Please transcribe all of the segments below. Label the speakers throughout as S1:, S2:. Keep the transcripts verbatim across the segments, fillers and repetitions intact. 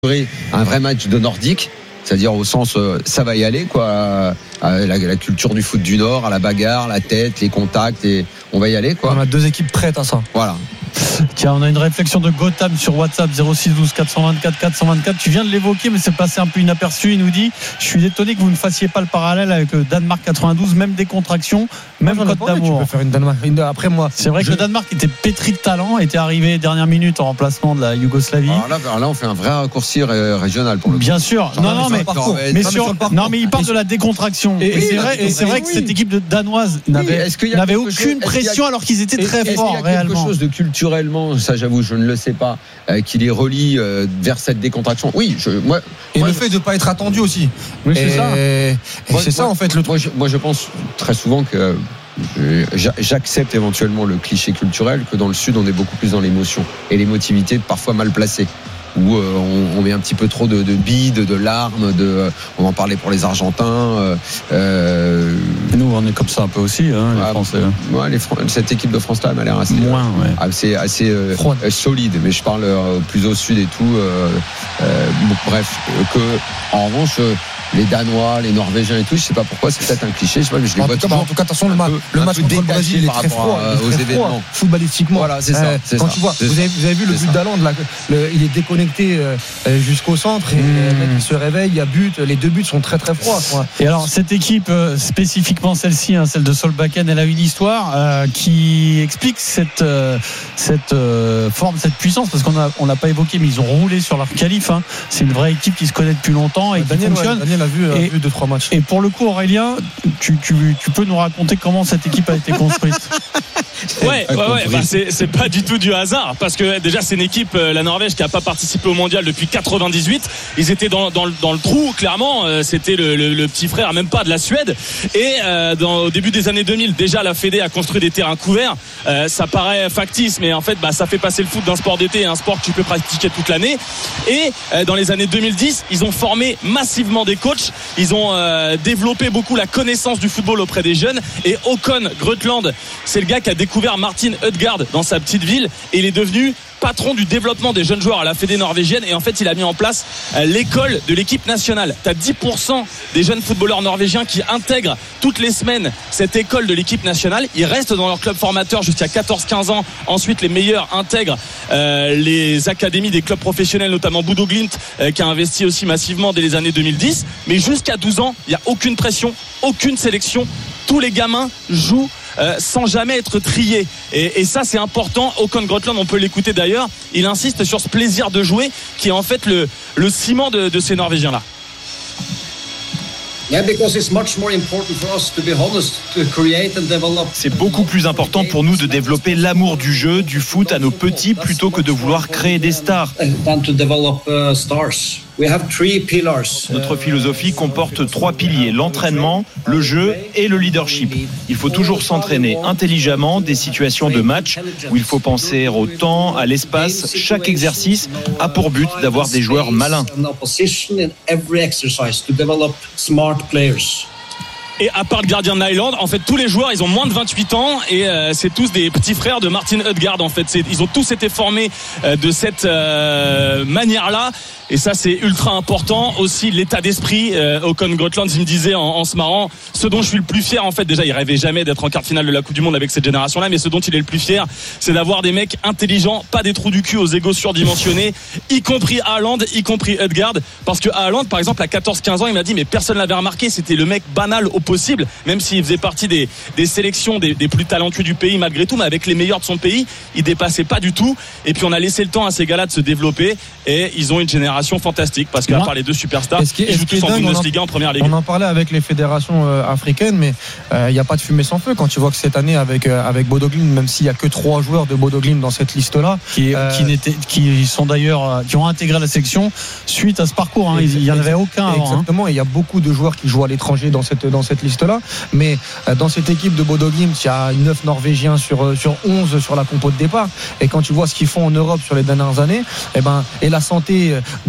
S1: un vrai match de nordique, c'est-à-dire au sens euh, ça va y aller quoi, à la, la culture du foot du Nord, à la bagarre, la tête, les contacts, et on va y aller quoi.
S2: On a deux équipes prêtes à ça.
S1: Voilà.
S3: Tiens, on a une réflexion de Gotham sur WhatsApp zéro six douze quatre cent vingt-quatre quatre cent vingt-quatre. Tu viens de l'évoquer, mais c'est passé un peu inaperçu. Il nous dit: je suis étonné que vous ne fassiez pas le parallèle avec le Danemark quatre-vingt-douze, même décontraction, même
S2: Moi,
S3: code d'amour.
S2: Tu peux faire une Danemark. Après moi,
S3: c'est vrai je... que le Danemark était pétri de talent, était arrivé dernière minute en remplacement de la Yougoslavie.
S1: Alors là, alors là on fait un vrai raccourci régional pour le
S3: bien
S1: coup.
S3: sûr. Non, non, mais, mais, mais, sur, non, mais il parle de la décontraction. Et, et, et c'est vrai, et c'est vrai que cette équipe de danoise n'avait, oui, n'avait aucune chose, pression a, alors qu'ils étaient très
S1: est-ce
S3: forts
S1: qu'il y a
S3: réellement.
S1: Quelque chose de culturellement, ça j'avoue, je ne le sais pas, euh, qui les relie euh, vers cette décontraction. Oui, je, moi.
S2: Et
S1: moi,
S2: le
S1: je...
S2: fait de ne pas être attendu aussi.
S1: Oui, c'est et ça.
S2: Et
S1: moi,
S2: c'est moi, ça en fait le truc.
S1: Moi je, moi, je pense très souvent que. J'accepte éventuellement le cliché culturel que dans le Sud on est beaucoup plus dans l'émotion et l'émotivité parfois mal placée, où euh, on, on met un petit peu trop de, de bides, de larmes, de, on en parlait pour les Argentins. Euh,
S3: Nous on est comme ça un peu aussi, hein, les
S1: ouais,
S3: Français.
S1: Ouais, les, cette équipe de France là, elle a l'air assez,
S3: moins, ouais.
S1: assez, assez euh, solide, mais je parle euh, plus au Sud et tout. Euh, euh, bon, bref, que en revanche. Euh, les Danois, les Norvégiens et tout, je sais pas pourquoi, c'est peut-être un cliché, je sais pas, mais je les
S2: en
S1: vois
S2: tout cas,
S1: toujours.
S2: En tout cas, attention, le, ma-
S1: peu,
S2: le match contre le Brésil, il est très froid,
S1: à, aux événements.
S2: Footballistiquement.
S1: Voilà, c'est ça.
S2: Euh,
S1: c'est
S2: quand
S1: ça,
S2: tu vois, vous avez, vous avez vu le but d'Haaland, il est déconnecté euh, jusqu'au centre, et mmh. le mec il se réveille, il y a but, les deux buts sont très très froids. Quoi.
S3: Et alors, cette équipe, euh, spécifiquement celle-ci, hein, celle de Solbakken, elle a une histoire euh, qui explique cette, euh, cette euh, forme, cette puissance, parce qu'on a, on l'a pas évoqué, mais ils ont roulé sur leur qualif. Hein. C'est une vraie équipe qui se connaît depuis longtemps et
S2: Daniel,
S3: qui fonctionne.
S2: Ouais, Daniel a vu,
S3: et,
S2: a vu deux, trois matchs.
S3: Et pour le coup, Aurélien, tu, tu, tu peux nous raconter comment cette équipe a été construite?
S4: Ouais, ouais, ouais bah c'est, c'est pas du tout du hasard, parce que déjà c'est une équipe, la Norvège, qui a pas participé au mondial depuis quatre-vingt-dix-huit. Ils étaient dans, dans, dans le trou, clairement. C'était le, le, le petit frère, même pas de la Suède. Et euh, dans, au début des années deux mille, déjà la Fédé a construit des terrains couverts. Euh, ça paraît factice, mais en fait, bah, ça fait passer le foot d'un sport d'été à un sport que tu peux pratiquer toute l'année. Et euh, dans les années deux mille dix, ils ont formé massivement des coachs. Ils ont euh, développé beaucoup la connaissance du football auprès des jeunes. Et Håkon Grøtland, c'est le gars qui a découvert Martin Ødegaard dans sa petite ville, et il est devenu patron du développement des jeunes joueurs à la Fédé norvégienne, et en fait il a mis en place l'école de l'équipe nationale. T'as dix pour cent des jeunes footballeurs norvégiens qui intègrent toutes les semaines cette école de l'équipe nationale. Ils restent dans leur club formateur jusqu'à quatorze quinze ans. Ensuite les meilleurs intègrent euh, les académies des clubs professionnels, notamment Bodo Glimt euh, qui a investi aussi massivement dès les années deux mille dix. Mais jusqu'à douze ans, il n'y a aucune pression, aucune sélection. Tous les gamins jouent Euh, sans jamais être trié, et, et ça c'est important. Håkon Grøtland, on peut l'écouter d'ailleurs, il insiste sur ce plaisir de jouer qui est en fait le, le ciment de, de ces Norvégiens là.
S5: C'est beaucoup plus important pour nous de développer l'amour du jeu, du foot à nos petits, plutôt que de vouloir créer des stars. Notre philosophie comporte trois piliers: l'entraînement, le jeu et le leadership. Il faut toujours s'entraîner intelligemment, des situations de match où il faut penser au temps, à l'espace. Chaque exercice a pour but d'avoir des joueurs malins.
S4: Et à part le gardien de l'Islande, en fait tous les joueurs ils ont moins de vingt-huit ans, et euh, c'est tous des petits frères de Martin Ødegaard en fait. C'est, ils ont tous été formés euh, de cette euh, manière-là. Et ça c'est ultra important. Aussi l'état d'esprit. euh, Håkon Grøtland, il me disait en, en se marrant, ce dont je suis le plus fier en fait, déjà il rêvait jamais d'être en quart de finale de la Coupe du Monde avec cette génération là, mais ce dont il est le plus fier, c'est d'avoir des mecs intelligents, pas des trous du cul aux égos surdimensionnés, y compris Haaland, y compris Ødegaard. Parce que Haaland par exemple à quatorze quinze ans, il m'a dit mais personne l'avait remarqué, c'était le mec banal au possible, même s'il faisait partie des, des sélections des, des plus talentueux du pays malgré tout, mais avec les meilleurs de son pays il dépassait pas du tout. Et puis on a laissé le temps à ces gars-là de se développer, et ils ont une génération fantastique, parce qu'à part les deux superstars,
S2: est-ce
S4: ils jouent tous en Bundesliga, en première ligue.
S2: On en parlait avec les fédérations euh, africaines, mais il euh, n'y a pas de fumée sans feu quand tu vois que cette année avec euh, avec Bodo Glimt, même s'il y a que trois joueurs de Bodo Glimt dans cette liste-là,
S3: qui, euh, qui n'étaient, qui sont d'ailleurs, qui ont intégré la section suite à ce parcours. Hein. Il n'y en avait aucun avant.
S2: Exactement. Il hein. y a beaucoup de joueurs qui jouent à l'étranger dans cette dans cette liste-là, mais euh, dans cette équipe de Bodo Glimt, il y a neuf Norvégiens sur sur onze sur la compo de départ. Et quand tu vois ce qu'ils font en Europe sur les dernières années, et ben et la santé de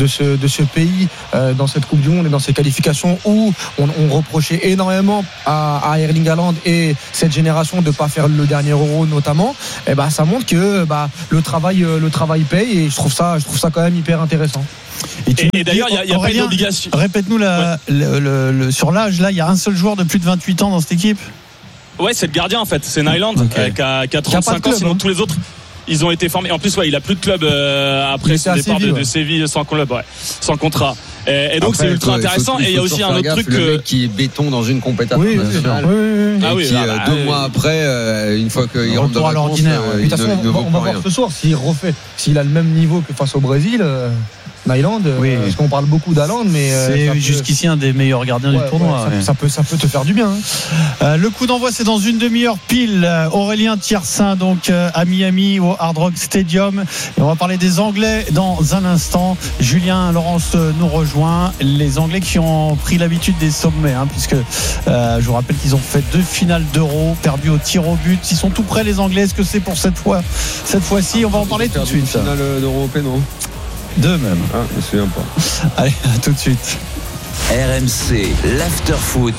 S2: de ce, de ce pays euh, dans cette Coupe du Monde et dans ces qualifications où on, on reprochait énormément à, à Erling Haaland et cette génération de ne pas faire le dernier Euro notamment, et bah, ça montre que bah, le, travail, le travail paye et je trouve ça, je trouve ça quand même hyper intéressant.
S4: Et, et, et d'ailleurs, il n'y a, a pas d'obligation.
S3: Répète-nous la, ouais. le, le, le, sur l'âge, là, il y a un seul joueur de plus de vingt-huit ans dans cette équipe.
S4: Ouais, c'est le gardien en fait, c'est Nyland okay. euh, qui, a, qui a trente-cinq ans, sinon hein. tous les autres ils ont été formés. En plus, ouais, il a plus de club euh, après son départ Séville, de, ouais. de Séville sans club, ouais, sans contrat. Et, et donc après, c'est ultra faut, intéressant. Faut, et il y a aussi un autre truc.
S1: Le
S4: que...
S1: mec qui est béton dans une compétition
S2: oui,
S1: nationale.
S2: Oui, oui, oui.
S1: Et ah oui, qui bah, bah, deux euh, mois après, euh, une fois qu'il rentre dans l'ordinaire, euh,
S2: de toute façon, on, on va voir ce soir s'il refait, s'il a le même niveau que face au Brésil. Euh... Nyland, oui. euh, parce qu'on parle beaucoup d'Haaland, mais
S3: c'est euh, jusqu'ici peut... un des meilleurs gardiens ouais, du tournoi.
S2: Ouais, ça, ouais. ça, peut, ça peut te faire du bien. Hein.
S3: Euh, le coup d'envoi, c'est dans une demi-heure pile. Aurélien Tiersin, donc euh, à Miami au Hard Rock Stadium. Et on va parler des Anglais dans un instant. Julien Laurence nous rejoint. Les Anglais qui ont pris l'habitude des sommets, hein, puisque euh, je vous rappelle qu'ils ont fait deux finales d'Euro, perdu au tir au but. Ils sont tout prêts, les Anglais. Est-ce que c'est pour cette fois, cette fois-ci? On va en parler tout de suite.
S1: Finale d'Euro non?
S3: Deux même.
S1: Ah, je me souviens pas.
S3: Allez, à tout de suite.
S6: R M C, l'after-foot.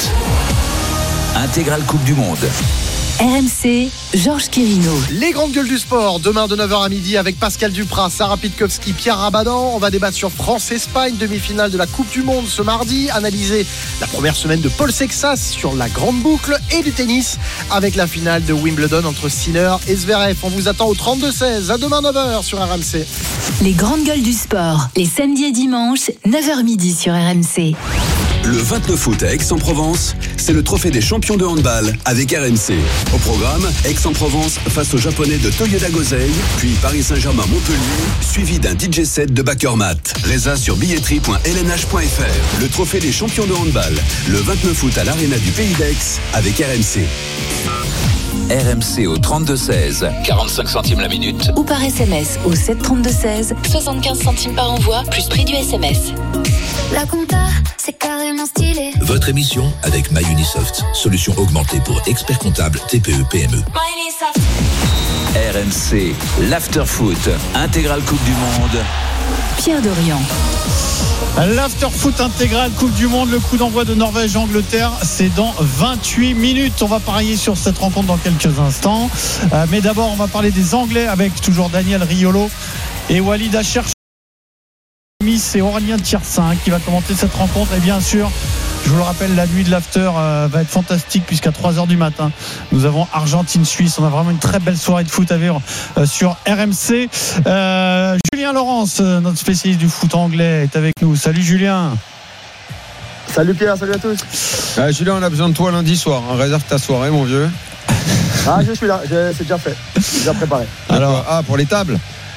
S6: Intégrale Coupe du Monde.
S7: R M C, Georges Quérino.
S8: Les grandes gueules du sport, demain de neuf heures à midi avec Pascal Duprat, Sarah Pitkowski, Pierre Rabadan. On va débattre sur France-Espagne, demi-finale de la Coupe du Monde ce mardi. Analyser la première semaine de Paul Sexas sur la grande boucle et du tennis avec la finale de Wimbledon entre Sinner et Zverev. On vous attend au trente-deux seize. À demain neuf heures sur R M C.
S7: Les grandes gueules du sport, les samedis et dimanches, neuf heures midi sur R M C.
S9: Le vingt-neuf août à Aix-en-Provence, c'est le trophée des champions de handball avec R M C. Au programme, Aix-en-Provence face aux Japonais de Toyoda Gosei, puis Paris Saint-Germain-Montpellier, suivi d'un D J set de Bakermat. Résa sur billetterie point l n h point f r. Le trophée des champions de handball, le vingt-neuf août à l'Arena du Pays d'Aix avec R M C.
S6: R M C au trente-deux seize, quarante-cinq centimes la minute.
S7: Ou par S M S au sept trente-deux seize, soixante-quinze centimes par envoi, plus prix du S M S.
S10: La compta, c'est carrément stylé.
S9: Votre émission avec MyUnisoft, solution augmentée pour experts comptables T P E P M E.
S6: R M C, l'after-foot, intégrale Coupe du Monde.
S7: Pierre Dorian.
S3: L'after-foot intégral Coupe du Monde, le coup d'envoi de Norvège-Angleterre, c'est dans vingt-huit minutes. On va parier sur cette rencontre dans quelques instants. Euh, mais d'abord, on va parler des Anglais avec toujours Daniel Riolo et Walid Acher. C'est Aurélien Tiersin qui va commenter cette rencontre. Et bien sûr, je vous le rappelle, la nuit de l'after euh, va être fantastique puisqu'à trois heures du matin, nous avons Argentine-Suisse. On a vraiment une très belle soirée de foot à vivre euh, sur R M C. Euh, Julien Laurence, notre spécialiste du foot anglais, est avec nous. Salut Julien.
S11: Salut Pierre, salut à tous.
S1: euh, Julien, on a besoin de toi lundi soir, hein. Réserve ta soirée mon vieux.
S11: Ah, je suis là, c'est déjà fait, c'est déjà préparé.
S1: Alors, ah, pour les tables.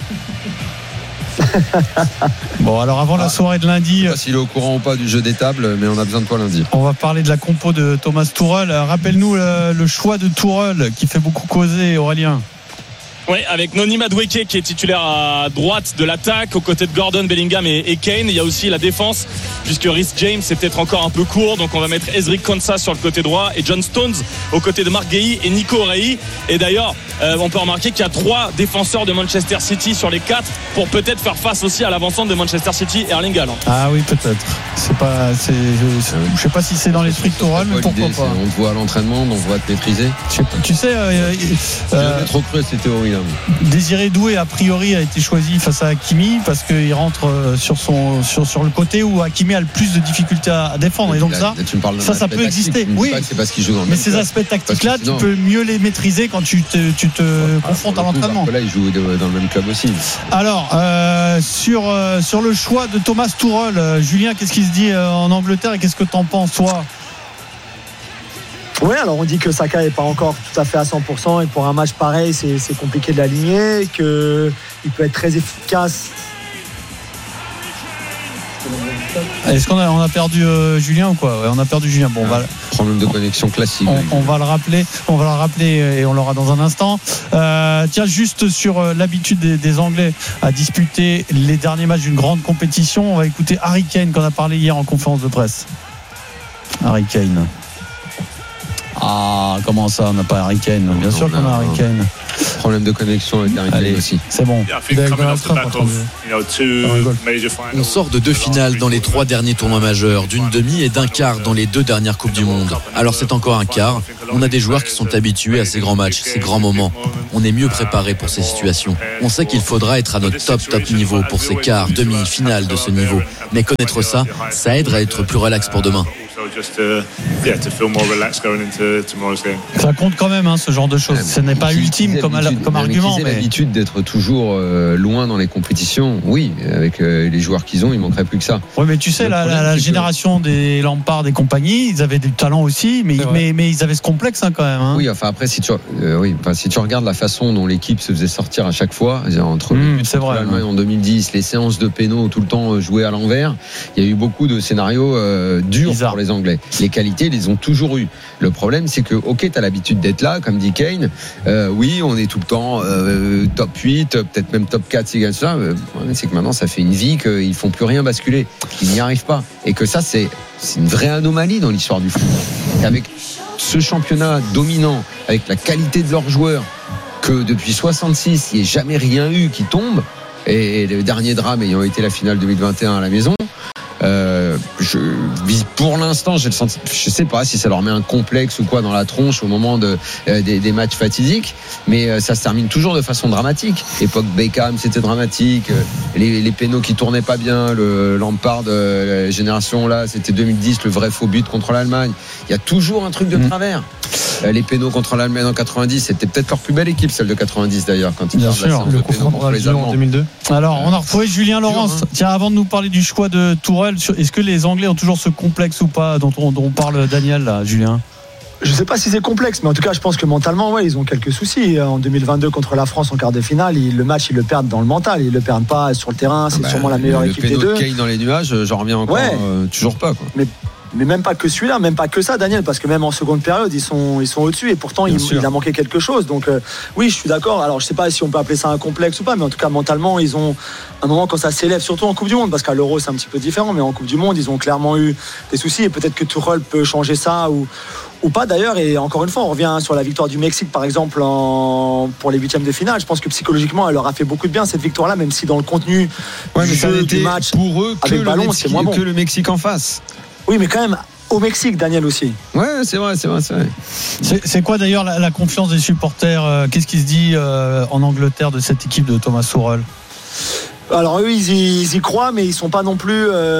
S3: Bon, alors avant ah, la soirée de lundi,
S1: je sais pas s'il est au courant ou pas du jeu des tables, mais on a besoin de toi lundi.
S3: On va parler de la compo de Thomas Tuchel. Rappelle-nous le, le choix de Tuchel qui fait beaucoup causer, Aurélien.
S4: Oui, avec Noni Madueke qui est titulaire à droite de l'attaque, aux côtés de Gordon, Bellingham et, et Kane. Il y a aussi la défense, puisque Reece James est peut-être encore un peu court, donc on va mettre Ezric Konsa sur le côté droit et John Stones aux côtés de Marc Guéhi et Nico Rei. Et d'ailleurs, euh, on peut remarquer qu'il y a trois défenseurs de Manchester City sur les quatre pour peut-être faire face aussi à l'avancante de Manchester City, Erling Haaland.
S3: Ah oui, peut-être. C'est pas, c'est, je, je sais pas si c'est dans l'esprit de Tuchel, mais pourquoi pas.
S1: On te voit à l'entraînement, donc on va te maîtriser.
S3: Je sais pas, tu sais, euh,
S1: j'ai euh, jamais trop cru à ces théories.
S3: Désiré Doué a priori a été choisi face à Hakimi parce qu'il rentre sur son sur, sur le côté où Hakimi a le plus de difficultés à défendre et donc ça ça ça peut exister. Oui,
S1: c'est parce qu'il joue dans le
S3: mais ces club. Aspects tactiques là tu peux mieux les maîtriser quand tu te, tu te ouais, confrontes à l'entraînement.
S1: Là il joue dans le même club aussi.
S3: Alors euh, sur euh, sur le choix de Thomas Tuchel, euh, Julien, qu'est-ce qui se dit euh, en Angleterre et qu'est-ce que t'en penses toi?
S11: Oui, alors on dit que Saka n'est pas encore tout à fait à cent pour cent et pour un match pareil, c'est, c'est compliqué de l'aligner, qu'il peut être très efficace.
S3: Est-ce qu'on a, on a perdu euh, Julien ou quoi? Ouais, on a perdu Julien. Bon,
S1: ah,
S3: on va,
S1: problème de connexion classique.
S3: On, on va le rappeler, on va le rappeler et on l'aura dans un instant. Euh, tiens, juste sur euh, l'habitude des, des Anglais à disputer les derniers matchs d'une grande compétition, on va écouter Harry Kane qu'on a parlé hier en conférence de presse. Harry Kane. Ah, comment ça, on n'a pas Harry Kane? Bien sûr qu'on a Harry Kane.
S1: Problème de connexion avec Harry Kane aussi.
S3: C'est bon.
S12: On sort de deux finales dans les trois derniers tournois majeurs, d'une demi et d'un quart dans les deux dernières Coupes du Monde. Alors c'est encore un quart. On a des joueurs qui sont habitués à ces grands matchs, ces grands moments. On est mieux préparé pour ces situations. On sait qu'il faudra être à notre top top niveau pour ces quarts, demi, finales de ce niveau. Mais connaître ça, ça aide à être plus relax pour demain.
S3: Ça compte quand même, hein, ce genre de choses. Ce n'est pas ultime comme, comme argument.
S1: Ils ont l'habitude d'être toujours euh, loin dans les compétitions. Oui, avec euh, les joueurs qu'ils ont, il manquerait plus que ça.
S3: Oui, mais tu sais, la, la, la génération que... des Lampard, des compagnies, ils avaient du talent aussi, mais, mais, mais ils avaient ce complexe hein, quand même. Hein.
S1: Oui, enfin après, si tu, euh, oui, enfin, si tu regardes la façon dont l'équipe se faisait sortir à chaque fois, entre
S3: mmh, c'est vrai,
S1: l'Allemagne en deux mille dix, les séances de pénaux tout le temps jouées à l'envers, il y a eu beaucoup de scénarios euh, durs Bizarre. pour les Anglais. Les qualités, ils les ont toujours eu. Le problème, c'est que, ok, t'as l'habitude d'être là, comme dit Kane. Euh, oui, on est tout le temps euh, top huit, peut-être même top quatre, c'est ça. Euh, c'est que maintenant, ça fait une vie qu'ils font plus rien basculer. Ils n'y arrivent pas. Et que ça, c'est, c'est une vraie anomalie dans l'histoire du foot. Avec ce championnat dominant, avec la qualité de leurs joueurs, que depuis soixante-six, il n'y ait jamais rien eu qui tombe. Et le dernier drame ayant été la finale deux mille vingt et un à la maison. Euh, je, pour l'instant, j'ai le senti, je sais pas si ça leur met un complexe ou quoi dans la tronche au moment de, euh, des, des matchs fatidiques, mais euh, ça se termine toujours de façon dramatique. Époque Beckham, c'était dramatique. Euh, les, les pénaux qui tournaient pas bien, le Lampard, euh, la génération là, c'était deux mille dix, le vrai faux but contre l'Allemagne. Il y a toujours un truc de mmh. travers. Euh, les pénaux contre l'Allemagne en quatre-vingt-dix, c'était peut-être leur plus belle équipe, celle de quatre-vingt-dix d'ailleurs, quand ils
S2: bien sûr, le coup franc contre les Allemands en deux mille deux.
S3: Alors, on a retrouvé Julien Laurence. Hein. Tiens, avant de nous parler du choix de Tourelle, est-ce que les Anglais ont toujours ce complexe ou pas dont on, dont on parle Daniel là, Julien?
S11: Je ne sais pas si c'est complexe, mais en tout cas, je pense que mentalement, ouais, ils ont quelques soucis. En deux mille vingt-deux, contre la France en quart de finale, ils, le match, ils le perdent dans le mental. Ils le perdent pas sur le terrain. C'est ah bah, sûrement la meilleure
S1: le
S11: équipe des deux.
S1: Le péno de Kane dans les nuages, j'en reviens encore ouais. euh, toujours pas. Quoi.
S11: Mais, mais même pas que celui-là, même pas que ça, Daniel, parce que même en seconde période, ils sont, ils sont au-dessus et pourtant, il, il a manqué quelque chose. Donc, euh, oui, je suis d'accord. Alors, je ne sais pas si on peut appeler ça un complexe ou pas, mais en tout cas, mentalement, ils ont un moment quand ça s'élève, surtout en Coupe du Monde, parce qu'à l'Euro, c'est un petit peu différent, mais en Coupe du Monde, ils ont clairement eu des soucis et peut-être que Tuchel peut changer ça ou. ou pas d'ailleurs, et encore une fois on revient sur la victoire du Mexique par exemple en... pour les huitièmes de finale. Je pense que psychologiquement elle leur a fait beaucoup de bien cette victoire là, même si dans le contenu
S1: ouais,
S11: du
S1: mais
S11: jeu,
S1: du
S11: match
S1: pour eux que,
S11: avec
S1: le
S11: ballon,
S1: Mexique,
S11: c'est moins bon.
S1: que le Mexique en face.
S11: Oui mais quand même au Mexique, Daniel aussi.
S1: Ouais, c'est vrai, c'est vrai, c'est vrai.
S3: C'est, c'est quoi d'ailleurs la, la confiance des supporters euh, qu'est-ce qui se dit euh, en Angleterre de cette équipe de Thomas Tuchel?
S11: Alors eux ils y, ils y croient, mais ils sont pas non plus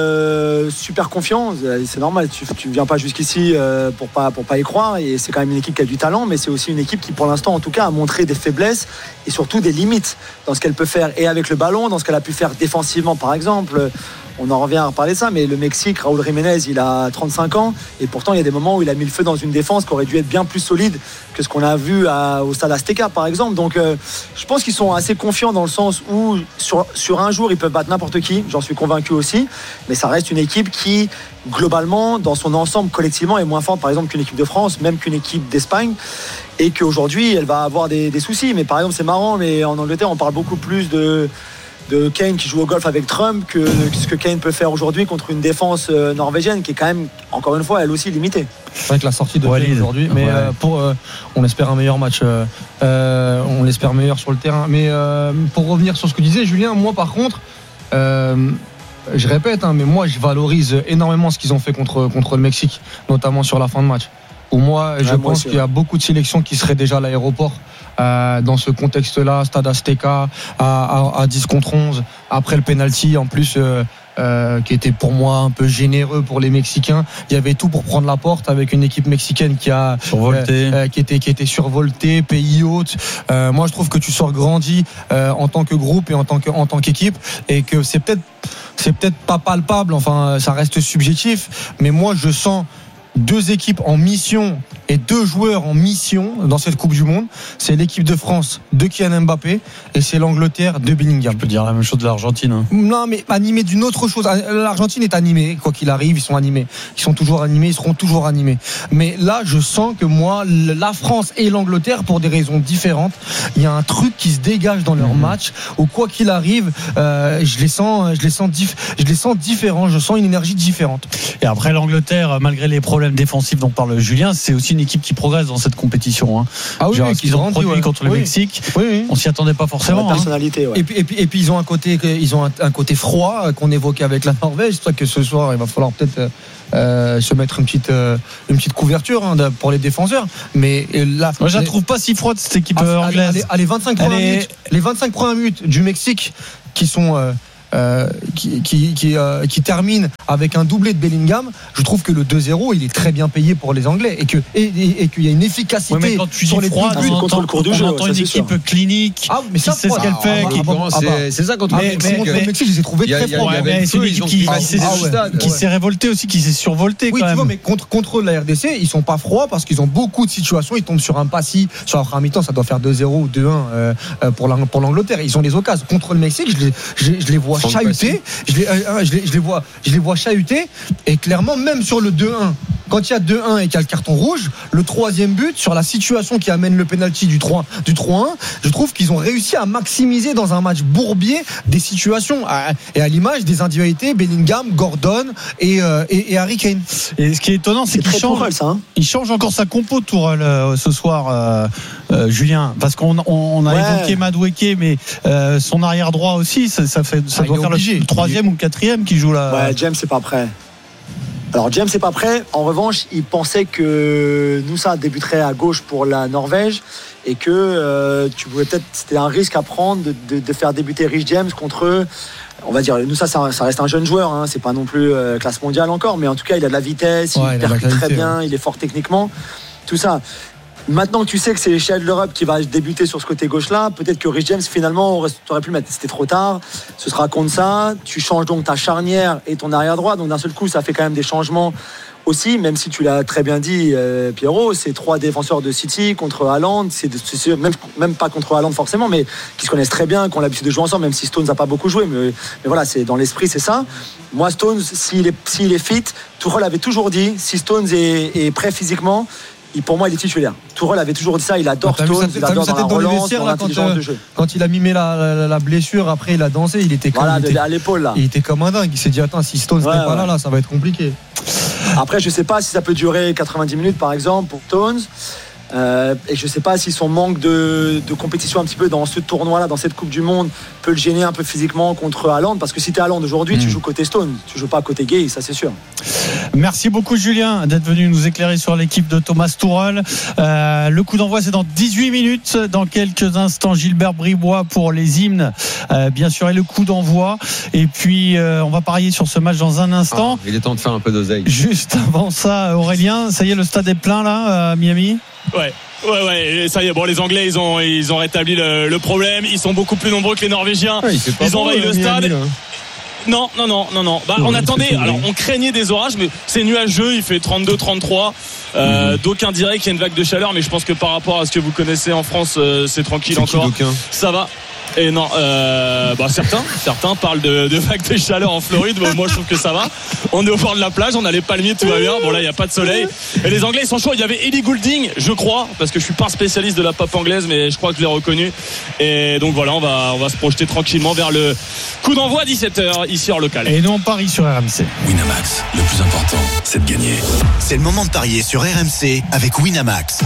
S11: euh, super confiants. C'est normal, tu, tu viens pas jusqu'ici euh, pour pas pour pas y croire. Et c'est quand même une équipe qui a du talent, mais c'est aussi une équipe qui pour l'instant en tout cas a montré des faiblesses et surtout des limites dans ce qu'elle peut faire et avec le ballon, dans ce qu'elle a pu faire défensivement par exemple. On en revient à reparler de ça, mais le Mexique, Raúl Jiménez, il a trente-cinq ans et pourtant il y a des moments où il a mis le feu dans une défense qui aurait dû être bien plus solide que ce qu'on a vu à, au Stade Azteca par exemple. Donc euh, je pense qu'ils sont assez confiants dans le sens où sur, sur un jour ils peuvent battre n'importe qui, j'en suis convaincu aussi, mais ça reste une équipe qui globalement dans son ensemble collectivement est moins forte par exemple qu'une équipe de France, même qu'une équipe d'Espagne, et qu'aujourd'hui elle va avoir des, des soucis. Mais par exemple c'est marrant, mais en Angleterre on parle beaucoup plus de de Kane qui joue au golf avec Trump que ce que Kane peut faire aujourd'hui contre une défense norvégienne qui est quand même, encore une fois, elle aussi limitée.
S2: C'est vrai que la sortie de Kane aujourd'hui, mais ouais. euh, pour, euh, on espère un meilleur match, euh, euh, on l'espère meilleur sur le terrain. Mais euh, pour revenir sur ce que disait Julien, moi par contre, euh, je répète, hein, mais moi je valorise énormément ce qu'ils ont fait contre, contre le Mexique, notamment sur la fin de match. Où moi, je ouais, pense moi aussi, qu'il y a beaucoup de sélections qui seraient déjà à l'aéroport euh, dans ce contexte-là, Stade Azteca à, à, à dix contre onze, après le penalty en plus euh, euh, qui était pour moi un peu généreux pour les Mexicains. Il y avait tout pour prendre la porte avec une équipe mexicaine qui a
S3: survolté,
S2: euh, qui était qui était survoltée, pays hôte. Euh, moi, je trouve que tu sors grandi euh, en tant que groupe et en tant que en tant qu'équipe, et que c'est peut-être c'est peut-être pas palpable. Enfin, ça reste subjectif, mais moi, je sens deux équipes en mission et deux joueurs en mission dans cette Coupe du Monde. C'est l'équipe de France de Kylian Mbappé et c'est l'Angleterre de Bellingham.
S3: Je peux dire la même chose de l'Argentine. Hein.
S2: Non, mais animé d'une autre chose. L'Argentine est animée, quoi qu'il arrive, ils sont animés. Ils sont toujours animés, ils seront toujours animés. Mais là, je sens que moi, la France et l'Angleterre, pour des raisons différentes, il y a un truc qui se dégage dans leur mmh. match où quoi qu'il arrive, euh, je les sens, je les sens, dif- je les sens différents. Je sens une énergie différente.
S3: Et après l'Angleterre, malgré les problèmes problèmes défensifs dont parle Julien, c'est aussi une équipe qui progresse dans cette compétition. Hein.
S2: Ah oui,
S3: Genre,
S2: oui,
S3: qu'ils ont produit
S2: ouais.
S3: contre le
S2: oui.
S3: Mexique.
S2: Oui, oui.
S3: On s'y attendait pas forcément.
S11: La personnalité,
S3: hein.
S11: ouais.
S2: Et puis, et puis, et puis ils ont un côté, ils ont un, un côté froid qu'on évoquait avec la Norvège. C'est pour ça que ce soir, il va falloir peut-être euh, se mettre une petite, euh, une petite couverture hein, pour les défenseurs. Mais là,
S3: moi, je la
S2: les...
S3: trouve pas si froide cette équipe
S2: ah,
S3: anglaise.
S2: Allez, allez, vingt-cinq premières
S3: est...
S2: minutes, les vingt-cinq premières minutes du Mexique qui sont euh, Euh, qui, qui, qui, euh, qui termine avec un doublé de Bellingham, je trouve que le deux zéro il est très bien payé pour les Anglais et que et, et, et qu'il y a une efficacité
S3: ouais, mais quand tu
S2: sur
S3: dis
S2: les
S3: froid,
S2: buts
S3: on
S11: contre le cours du jeu.
S3: On entend une équipe sûr. clinique
S2: ah, mais ça,
S3: qui sait ce qu'elle
S1: ah,
S3: fait.
S1: Ah,
S3: qui...
S1: ah, bon, c'est, ah, c'est ça contre le Mexique.
S2: Contre le Mexique, je les ai trouvés très
S1: froids.
S3: Ouais, c'est une équipe qui, qui, s'est,
S2: ah, ouais.
S3: qui s'est révoltée aussi, qui s'est survoltée
S2: oui,
S3: quand
S2: tu
S3: même.
S2: vois, mais contre, contre la R D C, ils sont pas froids parce qu'ils ont beaucoup de situations. Ils tombent sur un passis sur la première mi-temps, ça doit faire deux zéro ou deux un euh, pour, la, pour l'Angleterre. Ils ont les occasions. Contre le Mexique, je les, je, je les vois chahuter. Je les, euh, je, les, je, les vois, je les vois chahuter. Et clairement, même sur le deux un, quand il y a deux un et qu'il y a le carton rouge, le troisième but, sur la situation qui amène le penalty du trois un, je trouve qu'ils ont réussi à maximiser dans un match bourbier des situations. Et à l'image des individualités, Bellingham, Gordon et, euh, et, et Harry Kane.
S3: Et ce qui est étonnant, c'est, c'est qu'il change, ça, hein il change encore sa compo Tourelle euh, ce soir, euh, euh, Julien, parce qu'on on, on a ouais. évoqué Madueke, mais euh, son arrière droit aussi, ça, ça, fait, ça ah, doit faire obligé. le troisième ou le quatrième qui joue là.
S11: Ouais, James c'est pas prêt. Alors James n'est pas prêt. En revanche, il pensait que Nusa débuterait à gauche pour la Norvège et que euh, tu pouvais peut-être, c'était un risque à prendre de, de, de faire débuter Rich James contre eux. On va dire, Nusa, ça, ça reste un jeune joueur, hein, c'est pas non plus euh, classe mondiale encore, mais en tout cas, il a de la vitesse, ouais, il percute très bien, ouais. il est fort techniquement, tout ça. Maintenant que tu sais que c'est l'échelle de l'Europe qui va débuter sur ce côté gauche-là, peut-être que Rich James, finalement, tu aurais pu le mettre. C'était trop tard. Ce sera contre ça. Tu changes donc ta charnière et ton arrière-droit. Donc d'un seul coup, ça fait quand même des changements aussi, même si tu l'as très bien dit, euh, Pierrot, c'est trois défenseurs de City contre Haaland. C'est, c'est même, même pas contre Haaland forcément, mais qui se connaissent très bien, qui ont l'habitude de jouer ensemble, même si Stones n'a pas beaucoup joué. Mais, mais voilà, c'est, dans l'esprit, c'est ça. Moi, Stones, s'il est, s'il est fit, Tuchel avait toujours dit, si Stones est, est prêt physiquement, il, pour moi, il est titulaire. Tourelle avait toujours dit ça, il adore Stones, il adore dans la relance, dans l'intelligence de jeu.
S2: Quand il a mimé la, la, la blessure, après il a dansé, il était comme,
S11: voilà,
S2: il était,
S11: à l'épaule là.
S2: Il était comme un dingue, il s'est dit attends, si Stones ouais, n'est pas ouais. là, là, ça va être compliqué.
S11: Après, je sais pas si ça peut durer quatre-vingt-dix minutes par exemple pour Stones. Euh, et je sais pas si son manque de, de compétition un petit peu dans ce tournoi-là, dans cette Coupe du Monde, peut le gêner un peu physiquement contre Haaland, parce que si t'es Haaland aujourd'hui, mmh. tu joues côté Stone, tu joues pas côté Gay, ça c'est sûr.
S3: Merci beaucoup Julien d'être venu nous éclairer sur l'équipe de Thomas Tuchel. Euh, le coup d'envoi c'est dans dix-huit minutes, dans quelques instants Gilbert Bribois pour les hymnes, euh, bien sûr, et le coup d'envoi. Et puis euh, on va parier sur ce match dans un instant.
S1: Ah, il est temps de faire un peu d'oseille.
S3: Juste avant ça, Aurélien, ça y est, le stade est plein là à Miami.
S4: Ouais. Ouais, ouais, ça y est. Bon, les Anglais, ils ont, ils ont rétabli le, le problème. Ils sont beaucoup plus nombreux que les Norvégiens.
S1: Ouais,
S4: ils
S1: bon,
S4: envahissent le stade.
S1: Miami,
S4: non, non, non, non, non. Bah, non on attendait. Alors, on craignait des orages, mais c'est nuageux. Il fait trente-deux, trente-trois. Euh, mmh. D'aucuns diraient qu'il y a une vague de chaleur, mais je pense que par rapport à ce que vous connaissez en France, euh, c'est tranquille
S1: c'est
S4: encore.
S1: Qui,
S4: ça va. Et non, euh, bah certains, certains parlent de, de vagues de chaleur en Floride. Bon, moi, je trouve que ça va. On est au bord de la plage, on a les palmiers, tout va bien. Bon, là, il n'y a pas de soleil. Et les Anglais, ils sont chauds. Il y avait Ellie Goulding, je crois, parce que je suis pas un spécialiste de la pop anglaise, mais je crois que je l'ai reconnu. Et donc voilà, on va, on va se projeter tranquillement vers le coup d'envoi à dix-sept heures ici hors local.
S3: Et nous, on parie sur R M C.
S9: Winamax, le plus important, c'est de gagner.
S13: C'est le moment de parier sur R M C avec Winamax.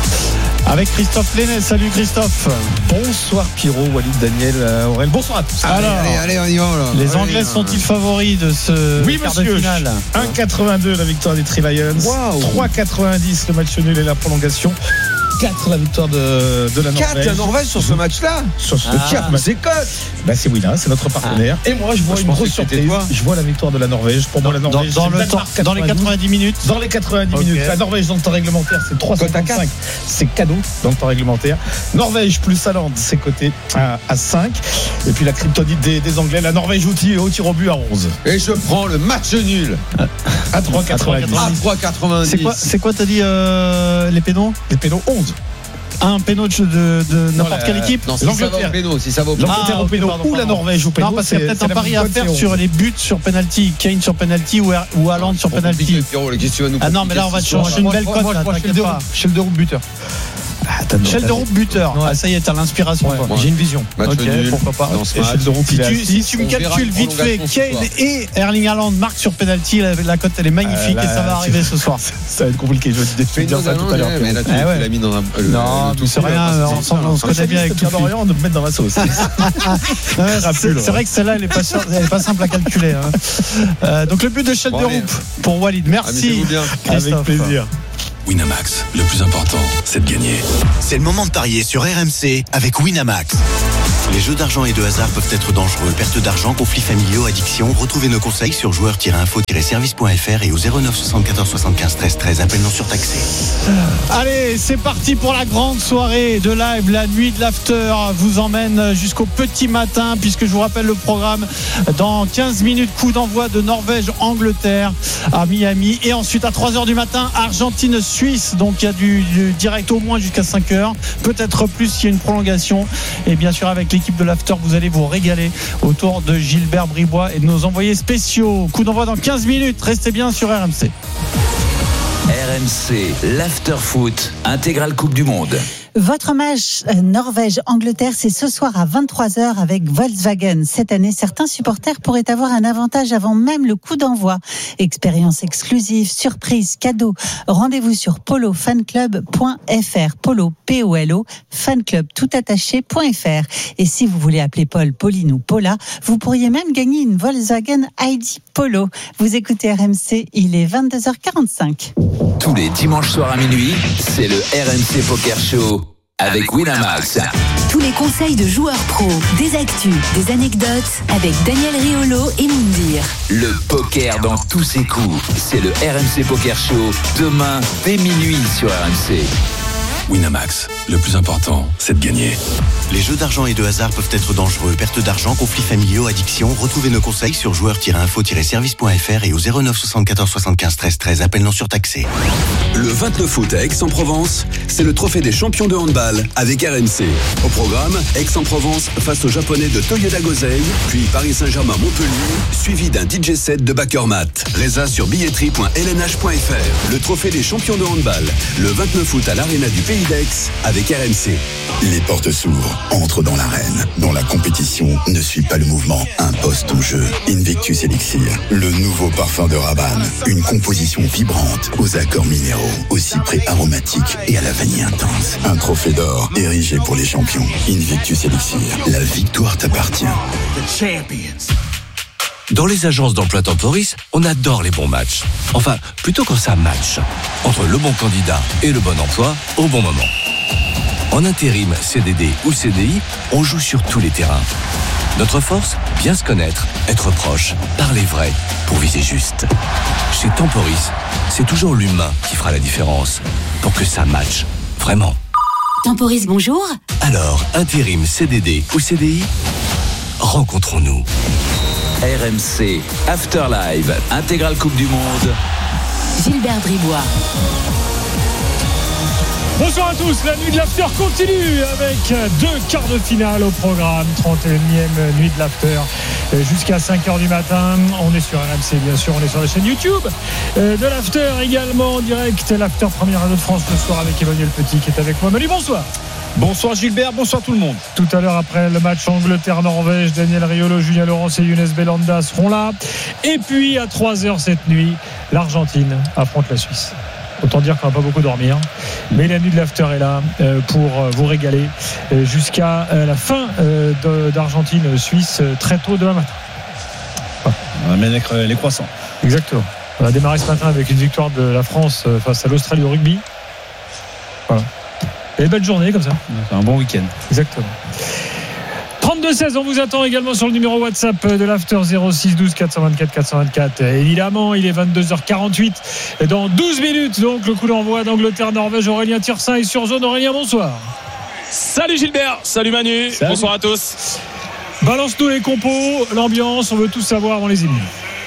S3: Avec Christophe Lenné. Salut Christophe.
S2: Bonsoir Pierrot, Walid, Daniel, euh, Aurel. Bonsoir à tous.
S3: Alors,
S1: allez, allez, on y va là.
S3: Les
S1: allez,
S3: Anglais sont-ils favoris de ce
S14: oui,
S3: quart
S14: monsieur.
S3: de finale?
S14: un virgule quatre-vingt-deux la victoire des Three Lions. Wow. trois virgule quatre-vingt-dix le match nul et la prolongation. quatre la victoire de, de la Norvège.
S1: quatre la Norvège sur ce match-là.
S14: Sur ce
S1: ah,
S14: quatre,
S1: c'est cote.
S14: Bah c'est Wina, c'est notre partenaire. Ah. Et moi je vois moi, une grosse surprise. Je vois la victoire de la Norvège. Pour
S3: dans,
S14: moi la Norvège
S3: dans, dans, le temps, dans les quatre-vingt-dix minutes.
S14: Dans les quatre-vingt-dix okay. minutes. La Norvège dans le temps réglementaire c'est trois cent cinq. C'est cadeau dans le temps réglementaire. Norvège plus Haaland c'est coté à, à cinq. Et puis la kryptonite des, des Anglais, la Norvège au, au tir au but à onze.
S1: Et je prends le match nul
S14: à trois virgule quatre-vingt-dix.
S1: À trois virgule quatre-vingt-dix.
S3: C'est quoi, c'est quoi t'as dit euh, les pénaux?
S14: Les pénaux onze.
S3: Un péno de, de, de n'importe non, quelle équipe.
S1: Non, si l'Angleterre ça va au péno, si ça va au péno.
S14: L'Angleterre ah, au péno ou la Norvège au péno.
S3: Non, parce qu'il y a peut-être un pari à faire sur les buts sur penalty, Kane sur penalty ou, ou Haaland sur penalty.
S1: Ah non,
S3: mais là on va changer une belle cote.
S2: Moi, je vois Schilder au buteur.
S3: Schelderup buteur. Ouais. Ah, ça y est, t'as l'inspiration.
S2: Ouais, j'ai une vision.
S3: Ok, pourquoi pas.
S2: Et Schelderup,
S3: si, tu, si tu me calcules vite fait, Kane et Erling Haaland marquent sur penalty, la, la cote elle est magnifique euh, là, et ça va arriver ce soir.
S14: Ça va être compliqué. Je vais te dire ça tout à l'heure.
S1: Mais là, tu l'as mis dans un.
S3: Non, c'est rien. On se connaît bien avec tout.
S14: On me mettre dans la sauce.
S3: C'est vrai que celle-là, elle est pas simple à calculer. Donc le but de Schelderup pour Walid. Merci.
S14: Avec plaisir.
S9: Winamax, le plus important, c'est de gagner.
S13: C'est le moment de parier sur R M C avec Winamax. Les jeux d'argent et de hasard peuvent être dangereux. Perte d'argent, conflits familiaux, addiction. Retrouvez nos conseils sur joueurs tiret info tiret service point f r et au zéro neuf soixante-quatorze soixante-quinze treize treize. Appel non surtaxé.
S3: Allez, c'est parti pour la grande soirée de live. La nuit de l'after vous emmène jusqu'au petit matin, puisque je vous rappelle le programme. Dans quinze minutes, coup d'envoi de Norvège-Angleterre à Miami. Et ensuite, à trois heures du matin, Argentine-Suisse. Donc, il y a du, du direct au moins jusqu'à cinq heures. Peut-être plus s'il y a une prolongation. Et bien sûr, avec l'équipe de l'after, vous allez vous régaler autour de Gilbert Bribois et de nos envoyés spéciaux. Coup d'envoi dans quinze minutes. Restez bien sur R M C.
S6: R M C, l'after foot, intégrale Coupe du Monde.
S15: Votre match Norvège-Angleterre, c'est ce soir à vingt-trois heures avec Volkswagen. Cette année, certains supporters pourraient avoir un avantage avant même le coup d'envoi. Expérience exclusive, surprise, cadeau. Rendez-vous sur polo fan club point f r. Polo, P O L O, fanclub tout attaché point f r. Et si vous voulez appeler Paul, Pauline ou Paula, vous pourriez même gagner une Volkswagen I D Polo. Vous écoutez R M C, il est vingt-deux heures quarante-cinq.
S6: Tous les dimanches soirs à minuit, c'est le R M C Poker Show avec Winamax.
S7: Tous les conseils de joueurs pros, des actus, des anecdotes avec Daniel Riolo et Moundir.
S6: Le poker dans tous ses coups, c'est le R M C Poker Show demain dès minuit sur R M C.
S9: Winamax, le plus important, c'est de gagner.
S13: Les jeux d'argent et de hasard peuvent être dangereux. Perte d'argent, conflits familiaux, addiction. Retrouvez nos conseils sur joueurs tiret info tiret service point f r et au zéro neuf soixante-quatorze soixante-quinze treize treize. Appel non surtaxé.
S9: Le vingt-neuf août à Aix-en-Provence, c'est le trophée des champions de handball avec R M C. Au programme, Aix-en-Provence face aux Japonais de Toyoda Gosei, puis Paris Saint-Germain-Montpellier, suivi d'un D J set de Bakermat. Résa sur billetterie point l n h point f r. Le trophée des champions de handball, le vingt-neuf août à l'Arena du Pays d'Aix avec R M C.
S16: Les portes s'ouvrent, entre dans l'arène, dont la compétition ne suit pas le mouvement, impose ton jeu. Invictus Elixir, le nouveau parfum de Rabanne, une composition vibrante aux accords minéraux, aux cyprès aromatiques et à la vanille intense. Un trophée d'or érigé pour les champions. Invictus Elixir, la victoire t'appartient.
S17: Dans les agences d'emploi Temporis, on adore les bons matchs. Enfin, plutôt quand ça match. Entre le bon candidat et le bon emploi, au bon moment. En intérim, C D D ou C D I, on joue sur tous les terrains. Notre force, bien se connaître, être proche, parler vrai, pour viser juste. Chez Temporis, c'est toujours l'humain qui fera la différence. Pour que ça matche, vraiment.
S7: Temporis, bonjour.
S17: Alors, intérim, C D D ou C D I, rencontrons-nous.
S6: R M C, After Live, intégrale Coupe du Monde.
S7: Gilbert Bribois.
S18: Bonsoir à tous, la nuit de l'after continue avec deux quarts de finale au programme, trente et unième nuit de l'after jusqu'à cinq heures du matin. On est sur R M C bien sûr, on est sur la chaîne YouTube de l'after également en direct, l'after première radio de France le soir avec Emmanuel Petit qui est avec moi. Manu, bonsoir.
S14: Bonsoir Gilbert, bonsoir tout le monde.
S18: Tout à l'heure après le match Angleterre-Norvège, Daniel Riolo, Julien Laurence et Younes Belanda seront là. Et puis à trois heures cette nuit, l'Argentine affronte la Suisse. Autant dire qu'on va pas beaucoup dormir. Mais la nuit de l'after est là pour vous régaler jusqu'à la fin d'Argentine-Suisse très tôt demain matin.
S14: Voilà. On va mettre les croissants.
S18: Exactement. On a démarré ce matin avec une victoire de la France face à l'Australie au rugby. Voilà. Et belle journée comme ça.
S14: C'est un bon week-end.
S18: Exactement. trente-deux seize, on vous attend également sur le numéro WhatsApp de l'After zéro six douze quatre cent vingt-quatre quatre cent vingt-quatre. Évidemment, il est vingt-deux heures quarante-huit. Et dans douze minutes, donc, le coup d'envoi d'Angleterre-Norvège. Aurélien Tirsin est sur zone. Aurélien, bonsoir.
S4: Salut Gilbert, salut Manu, salut. Bonsoir à tous.
S18: Balance-nous les compos, l'ambiance, on veut tout savoir avant les hymnes.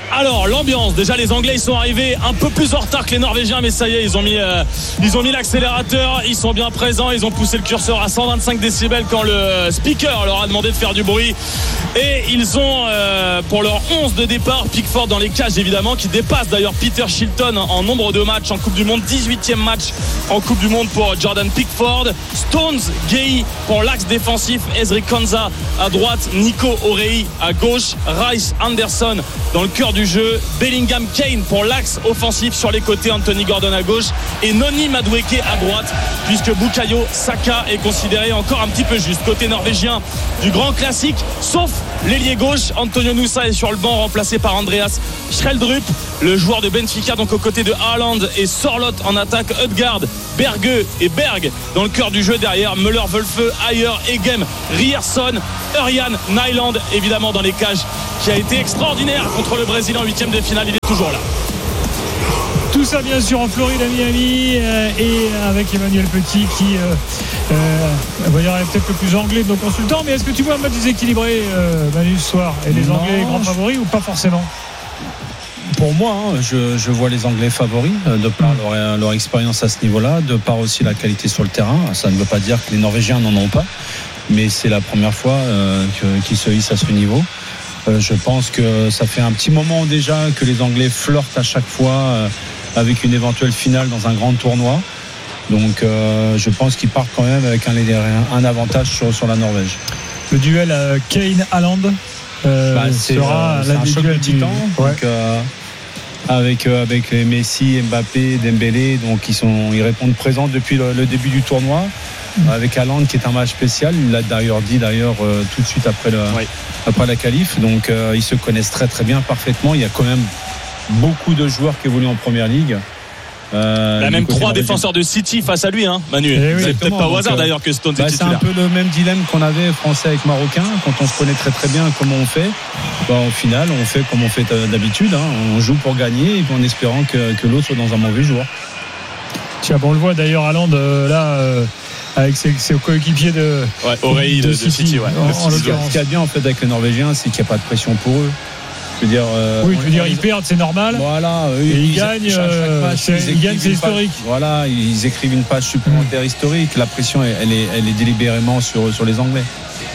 S4: Alors l'ambiance, déjà les Anglais ils sont arrivés un peu plus en retard que les Norvégiens, mais ça y est, ils ont mis euh, ils ont mis l'accélérateur, ils sont bien présents, ils ont poussé le curseur à cent vingt-cinq décibels quand le speaker leur a demandé de faire du bruit, et ils ont euh, pour leur onze de départ Pickford dans les cages évidemment, qui dépasse d'ailleurs Peter Shilton en nombre de matchs en Coupe du Monde, dix-huitième match en Coupe du Monde pour Jordan Pickford. Stones, Gay pour l'axe défensif, Ezri Konsa à droite, Nico Orei à gauche, Rice, Anderson dans le cœur du jeu, Bellingham, Kane pour l'axe offensif, sur les côtés Anthony Gordon à gauche et Noni Madueke à droite, puisque Bukayo Saka est considéré encore un petit peu juste. Côté norvégien du grand classique, sauf l'ailier gauche, Antonio Nusa est sur le banc, remplacé par Andreas Schreldrup, le joueur de Benfica, donc aux côtés de Haaland et Sorloth en attaque, Ødegaard, Berge et Berg dans le cœur du jeu derrière, Müller, Wölfe, Ayer, Egem, Ryerson, Ørjan, Nyland évidemment dans les cages, qui a été extraordinaire contre le Brésil en huitième de finale, il est toujours là.
S18: Tout ça bien sûr en Floride à Miami, euh, et avec Emmanuel Petit qui euh, euh, va dire peut-être le plus anglais de nos consultants, mais est-ce que tu vois un match déséquilibré euh, Manu ce soir, et les non, Anglais grands favoris ou pas forcément?
S3: Pour moi, hein, je, je vois les Anglais favoris, de par leur, leur expérience à ce niveau-là, de par aussi la qualité sur le terrain. Ça ne veut pas dire que les Norvégiens n'en ont pas, mais c'est la première fois euh, que, qu'ils se hissent à ce niveau. Euh, je pense que ça fait un petit moment déjà que les Anglais flirtent à chaque fois euh, avec une éventuelle finale dans un grand tournoi. Donc euh, je pense qu'ils partent quand même avec un, un avantage sur, sur la Norvège.
S18: Le duel euh, Kane-Haaland euh, bah, sera
S3: euh,
S18: l'un des
S3: choc
S18: duels
S3: de titan.
S18: Du... Ouais.
S3: Donc, euh, avec euh, avec les Messi, Mbappé, Dembélé, donc ils sont ils répondent présents depuis le, le début du tournoi. Mmh. Avec Haaland qui est un match spécial, il l'a d'ailleurs dit d'ailleurs euh, tout de suite après le oui. après la qualif. Donc euh, ils se connaissent très très bien, parfaitement. Il y a quand même beaucoup de joueurs qui évoluent en première ligue.
S4: Euh, il a même trois défenseurs de City face à lui, hein, Manu. Eh oui, c'est peut-être pas au hasard donc, d'ailleurs que Stones bah, est titulaire.
S3: C'est un peu le même dilemme qu'on avait français avec marocain, quand on se connaît très très bien comment on fait. Bah, au final, on fait comme on fait d'habitude, hein. On joue pour gagner et en espérant que, que l'autre soit dans un mauvais jour.
S18: Tiens, bon, on le voit d'ailleurs Haaland euh, là. Euh... avec ses, ses coéquipiers de
S4: ouais, Orei de, de, de City, City ouais.
S3: en, en ce qui est bien en fait avec les Norvégiens, c'est qu'il n'y a pas de pression pour eux. Je veux dire, euh,
S18: oui, je veux dire, ils perdent, c'est normal.
S3: Voilà, eux,
S18: et ils,
S3: ils
S18: gagnent, euh, match, c'est, ils, ils gagnent, c'est historique.
S3: Page, voilà, ils écrivent une page supplémentaire mmh. historique. La pression, elle est, elle est délibérément sur, sur les Anglais.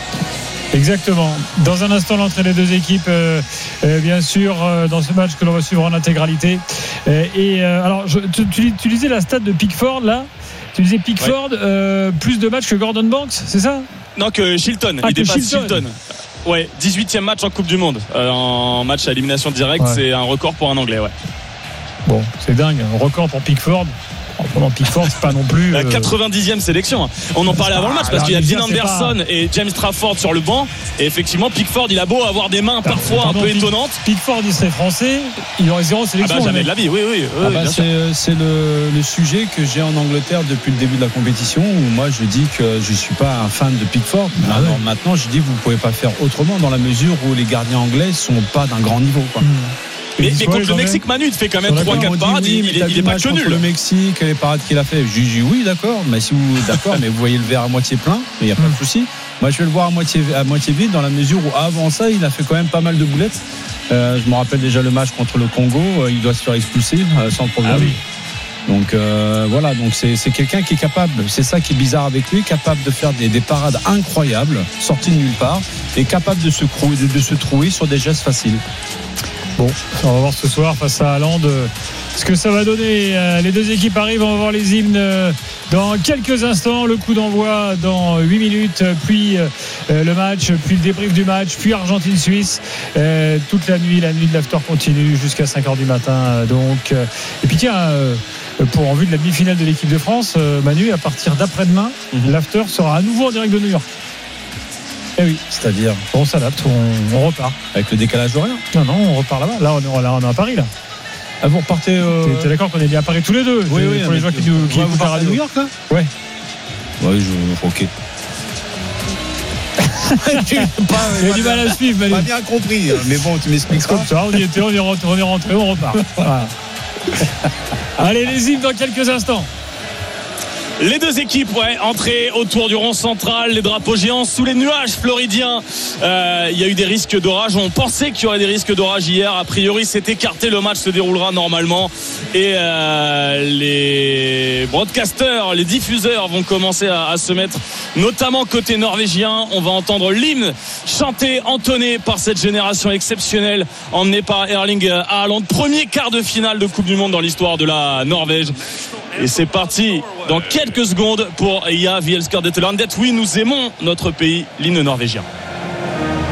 S18: Exactement. Dans un instant, l'entrée des deux équipes, euh, euh, bien sûr, euh, dans ce match que l'on va suivre en intégralité. Euh, et euh, alors, je, tu, tu, tu disais la stat de Pickford là. Tu disais Pickford, ouais. euh, plus de matchs que Gordon Banks, c'est ça?
S4: Non, que Shilton.
S18: Ah,
S4: il
S18: que
S4: dépasse
S18: Shilton.
S4: Shilton. Ouais, dix-huitième match en Coupe du Monde. Euh, en match à élimination directe, ouais. C'est un record pour un Anglais, ouais.
S18: Bon, c'est dingue, un record pour Pickford. Pendant Pickford, c'est pas non plus.
S4: La quatre-vingt-dixième sélection. On en parlait avant le match parce qu'il y a Dean Anderson pas... et James Trafford sur le banc. Et effectivement, Pickford, il a beau avoir des mains parfois Pardon, un peu étonnantes.
S18: Pickford, il serait français, il aurait zéro sélection.
S4: Ah bah, jamais de la vie, oui, oui. oui
S3: ah bah, bien c'est sûr. c'est le, le sujet que j'ai en Angleterre depuis le début de la compétition, où moi je dis que je suis pas un fan de Pickford. Ah Alors, ouais. Maintenant, je dis que vous pouvez pas faire autrement dans la mesure où les gardiens anglais sont pas d'un grand niveau, quoi. Mmh.
S4: Mais, mais contre le Mexique, Manu, il fait quand même trois quatre parades.
S3: Oui,
S4: il, il, il est pas que nul.
S3: Le Mexique, les parades qu'il a fait, je dis oui, d'accord. Mais si vous, d'accord, mais vous voyez le verre à moitié plein, mais il n'y a pas de souci. Moi, je vais le voir à moitié, à moitié vide, dans la mesure où avant ça, il a fait quand même pas mal de boulettes. Euh, je me rappelle déjà le match contre le Congo, il doit se faire expulser euh, sans problème. Ah oui. Donc euh, voilà, donc c'est, c'est quelqu'un qui est capable, c'est ça qui est bizarre avec lui, capable de faire des, des parades incroyables, sorties de nulle part, et capable de se, crou- de, de se trouver sur des gestes faciles.
S18: Bon, on va voir ce soir face à Haaland ce que ça va donner. Les deux équipes arrivent, on va voir les hymnes dans quelques instants. Le coup d'envoi dans huit minutes, puis le match, puis le débrief du match, puis Argentine-Suisse. Toute la nuit, la nuit de l'after continue jusqu'à cinq heures du matin. Donc, et puis tiens, pour en vue de la demi-finale de l'équipe de France, Manu, à partir d'après-demain, mm-hmm. l'after sera à nouveau en direct de New York. Eh oui,
S3: c'est-à-dire
S18: on s'adapte, on, on repart.
S3: Avec le décalage horaire ?
S18: Non, non, on repart là-bas. Là, on est, là, on est à Paris, là.
S3: Ah, vous repartez. Euh...
S18: T'es, t'es d'accord qu'on est bien à Paris tous les deux ?
S3: Oui, oui.
S18: Pour les gens qui nous qui
S3: vous partez à New York, là ?
S18: Ouais.
S3: Oui, je. Ok.
S18: Il y a du mal à suivre, Manu.
S3: Pas bien compris, mais bon, tu m'expliques
S18: comme ça. On y était, on est rentré, on est rentré, on repart. Voilà. Allez, les hymnes dans quelques instants.
S4: Les deux équipes, ouais, entrées autour du rond central, les drapeaux géants sous les nuages floridiens. Euh, il y a eu des risques d'orage. On pensait qu'il y aurait des risques d'orage hier. A priori, c'est écarté. Le match se déroulera normalement. Et euh, les broadcasters, les diffuseurs vont commencer à, à se mettre, notamment côté norvégien. On va entendre l'hymne chanté, entonné par cette génération exceptionnelle, emmenée par Erling Haaland. Premier quart de finale de Coupe du Monde dans l'histoire de la Norvège. Et c'est parti dans quelques secondes pour Ja, vi elsker dette landet. Oui, nous aimons notre pays, l'hymne norvégien.